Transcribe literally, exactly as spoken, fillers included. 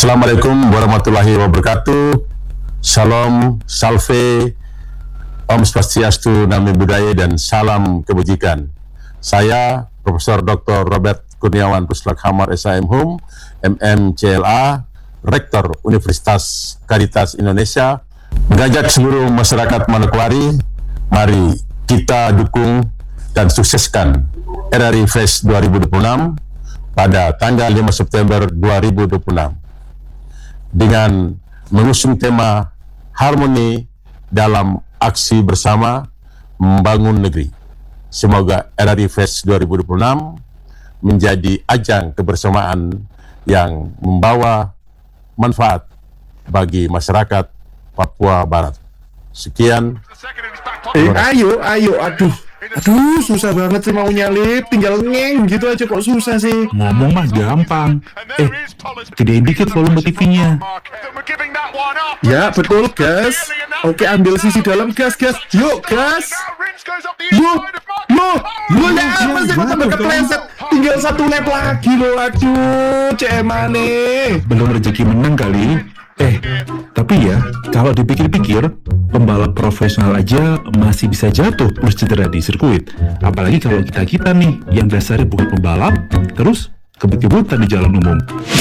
Assalamualaikum warahmatullahi wabarakatuh. Shalom, salve, Om Swastiastu, Namo Buddhaya, dan salam kebajikan. Saya Profesor Doktor Robert Kurniawan Ruslak Hamar S I M Hum, M M C L A, Rektor Universitas Caritas Indonesia, mengajak seluruh masyarakat Manokwari, mari kita dukung dan sukseskan R R I Fest dua ribu dua puluh enam pada tanggal lima September dua ribu dua puluh enam dengan mengusung tema harmoni dalam aksi bersama membangun negeri. Semoga R R I Fest dua ribu dua puluh enam menjadi ajang kebersamaan yang membawa manfaat bagi masyarakat Papua Barat. Sekian. Eh, ayo, ayo, aduh. Aduh, susah banget sih mau nyalip, tinggal ngeng gitu aja kok susah sih. Ngomong mah gampang. Eh, gedein dikit volume T V-nya. Ya, betul, gas. Oke, ambil sisi dalam, gas, gas. Yuk, gas. Yuk, yuk. Lu ya apa sih kok tambah kepleset? Tinggal satu lap lagi loh, aduh. Cemane. Belum rezeki menang kali. Eh, tapi ya, kalau dipikir-pikir, pembalap profesional aja masih bisa jatuh plus cedera di sirkuit. Apalagi kalau kita-kita nih, yang dasarnya bukan pembalap, terus kebut-kebutan di jalan umum.